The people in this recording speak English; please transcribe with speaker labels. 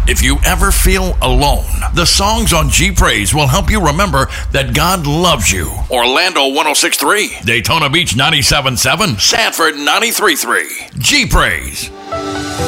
Speaker 1: If you ever feel alone, the songs on G Praise will help you remember that God loves you. Orlando 106.3, Daytona Beach 97.7, Sanford 93.3. G Praise.